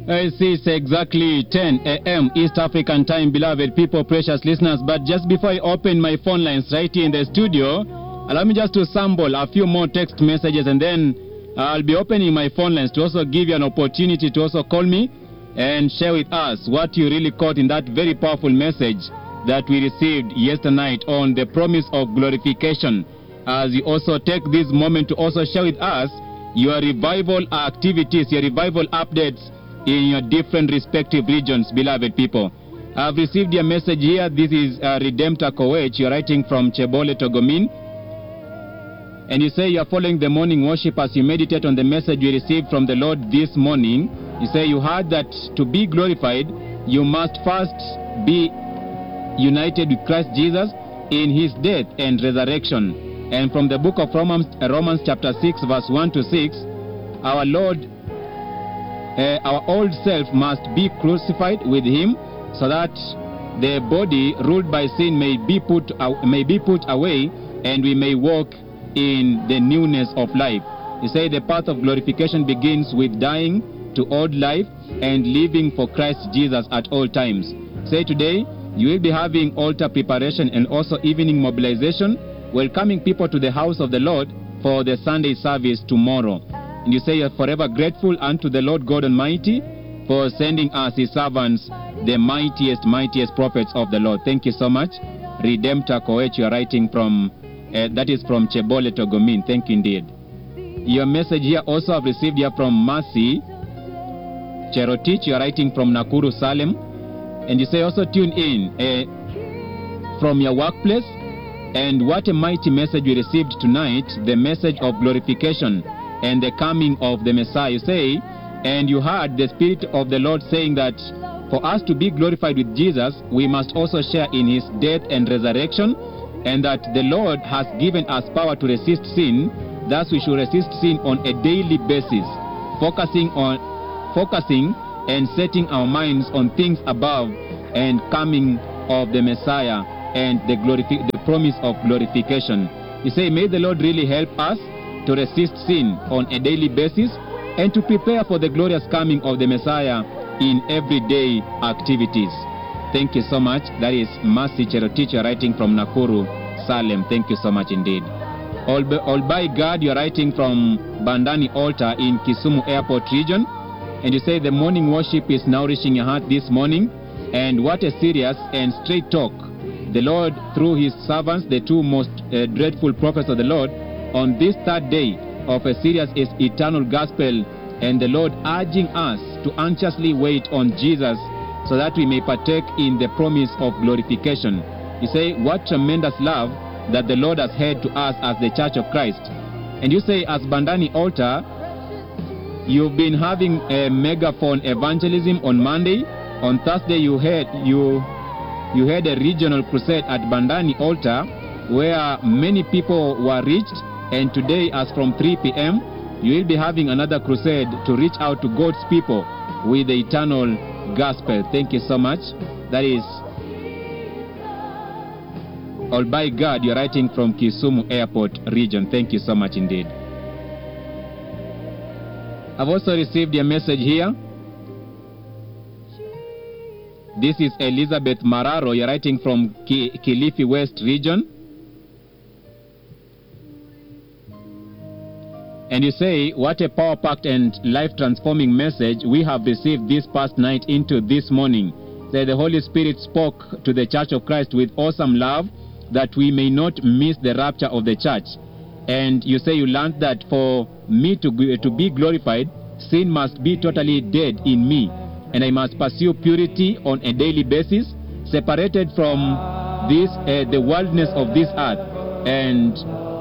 It's exactly 10 a.m. East African time, beloved people, precious listeners. But just before I open my phone lines right here in the studio, allow me just to sample a few more text messages, and then I'll be opening my phone lines to also give you an opportunity to also call me and share with us what you really caught in that very powerful message that we received yesterday night on the promise of glorification. As you also take this moment to also share with us your revival activities, your revival updates in your different respective regions, beloved people. I've received your message here. This is Redemptor Koech. You're writing from Chebole, Togomin. And you say you're following the morning worship as you meditate on the message you received from the Lord this morning. You say you heard that to be glorified, you must first be united with Christ Jesus in his death and resurrection. And from the book of Romans chapter 6, verse 1 to 6, our Lord, our old self must be crucified with him, so that the body ruled by sin may be put away, and we may walk in the newness of life. You say the path of glorification begins with dying to old life and living for Christ Jesus at all times. Say today you will be having altar preparation and also evening mobilization, welcoming people to the house of the Lord for the Sunday service tomorrow. And you say you're forever grateful unto the Lord God Almighty for sending us his servants, the mightiest prophets of the Lord. Thank you so much. Redemptor Koech, you are writing from, that is from Chebole, Togomin. Thank you indeed. Your message here also I've received here from Mercy Cherotich. You are writing from Nakuru, Salem. And you say also tune in from your workplace. And what a mighty message we received tonight, the message of glorification and the coming of the Messiah. You say, and you heard the Spirit of the Lord saying that for us to be glorified with Jesus, we must also share in his death and resurrection, and that the Lord has given us power to resist sin. Thus we should resist sin on a daily basis, focusing and setting our minds on things above and coming of the Messiah and the promise of glorification. You say, may the Lord really help us to resist sin on a daily basis and to prepare for the glorious coming of the Messiah in everyday activities. Thank you so much. That is Mercy Cherotich, writing from Nakuru, Salem. Thank you so much indeed. All by God, you're writing from Bandani Altar in Kisumu Airport region. And you say the morning worship is nourishing your heart this morning. And what a serious and straight talk. The Lord, through his servants, the two most dreadful prophets of the Lord, on this third day of a serious eternal gospel, and the Lord urging us to anxiously wait on Jesus so that we may partake in the promise of glorification. You say, what tremendous love that the Lord has had to us as the Church of Christ. And you say, as Bandani Altar, you've been having a megaphone evangelism on Monday. On Thursday, you had a regional crusade at Bandani Altar where many people were reached. And today, as from 3 p.m., you will be having another crusade to reach out to God's people with the eternal gospel. Thank you so much. That is all by God. You're writing from Kisumu Airport region. Thank you so much indeed. I've also received your message here. This is Elizabeth Mararo. You're writing from Kilifi West region. And you say, what a power-packed and life-transforming message we have received this past night into this morning. That the Holy Spirit spoke to the Church of Christ with awesome love, that we may not miss the rapture of the church. And you say you learned that for me to be glorified, sin must be totally dead in me, and I must pursue purity on a daily basis, separated from this the worldliness of this earth, and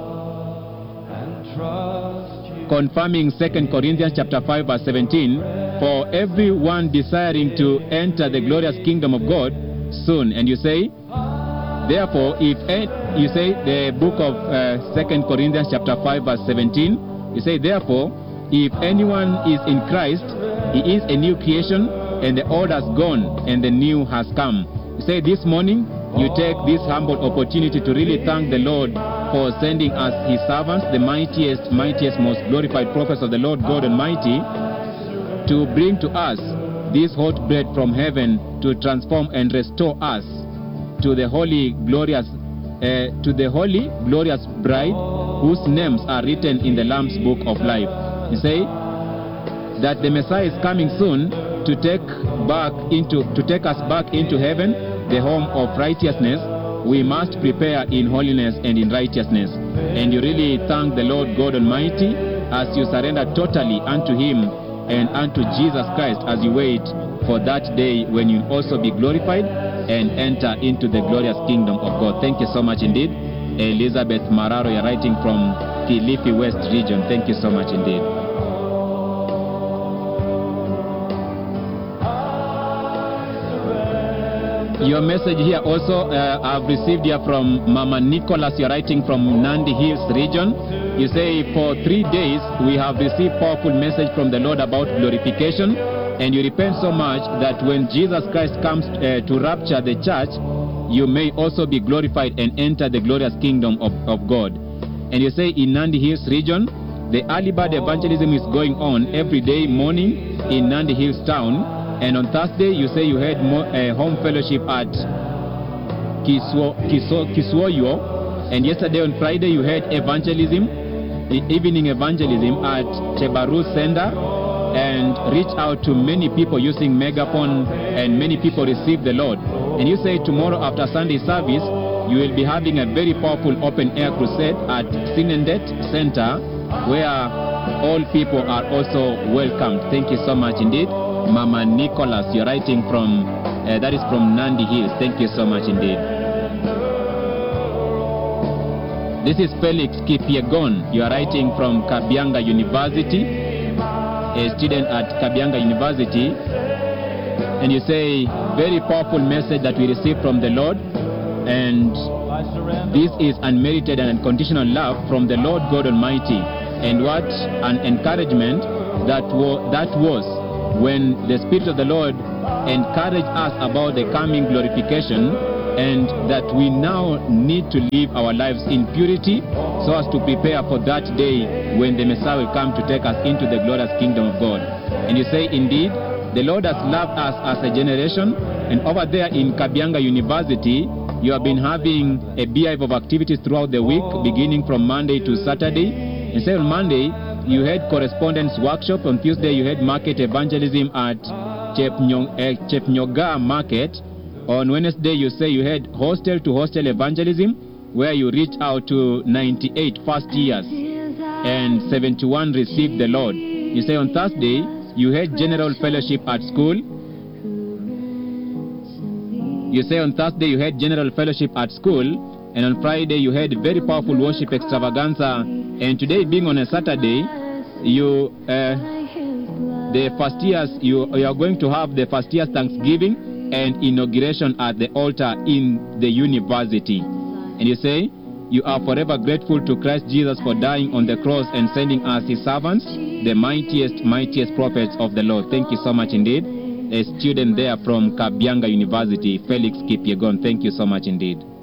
confirming 2 Corinthians chapter 5 verse 17, for everyone desiring to enter the glorious kingdom of God soon. And you say, therefore, you say the book of 2 Corinthians chapter 5 verse 17, you say, therefore, if anyone is in Christ, he is a new creation, and the old has gone and the new has come. You say this morning, you take this humble opportunity to really thank the Lord for sending us his servants, the mightiest, most glorified prophets of the Lord God Almighty, to bring to us this hot bread from heaven to transform and restore us to the holy, glorious bride whose names are written in the Lamb's book of life. You say that the Messiah is coming soon to take us back into heaven, the home of righteousness. We must prepare in holiness and in righteousness. And you really thank the Lord God Almighty as you surrender totally unto Him and unto Jesus Christ as you wait for that day when you also be glorified and enter into the glorious kingdom of God. Thank you so much indeed. Elizabeth Mararo, you're writing from Kilifi West region. Thank you so much indeed. Your message here also, I've received here from Mama Nicholas. You're writing from Nandi Hills region. You say, for 3 days we have received powerful message from the Lord about glorification, and you repent so much that when Jesus Christ comes to rapture the church, you may also be glorified and enter the glorious kingdom of God. And you say in Nandi Hills region, the early bird evangelism is going on every day morning in Nandi Hills town. And on Thursday, you say you had home fellowship at Kiswoyo. And yesterday on Friday, you had evangelism, the evening evangelism at Chebaru Sender, and reached out to many people using megaphone, and many people received the Lord. And you say tomorrow after Sunday service, you will be having a very powerful open-air crusade at Sinendet Center, where all people are also welcomed. Thank you so much indeed. Mama Nicholas, you're writing from, that is from Nandi Hills. Thank you so much indeed. This is Felix Kipiegon. You are writing from Kabianga University, a student at Kabianga University. And you say, very powerful message that we received from the Lord. And this is unmerited and unconditional love from the Lord God Almighty. And what an encouragement that was when the Spirit of the Lord encouraged us about the coming glorification, and that we now need to live our lives in purity so as to prepare for that day when the Messiah will come to take us into the glorious kingdom of God. And you say, indeed, the Lord has loved us as a generation, and over there in Kabianga University, you have been having a beehive of activities throughout the week, beginning from Monday to Saturday. And say on Monday, you had correspondence workshop. On Tuesday, you had market evangelism at Chepnyoga Market. On Wednesday, you say you had hostel-to-hostel evangelism, where you reached out to 98 first years, and 71 received the Lord. You say on Thursday, you had general fellowship at school. You say on Thursday, you had general fellowship at school. And on Friday, you had very powerful worship extravaganza. And today, being on a Saturday, you the first years, you are going to have the first year's Thanksgiving and inauguration at the altar in the university. And you say, you are forever grateful to Christ Jesus for dying on the cross and sending us His servants, the mightiest prophets of the Lord. Thank you so much indeed. A student there from Kabianga University, Felix Kipiegon. Thank you so much indeed.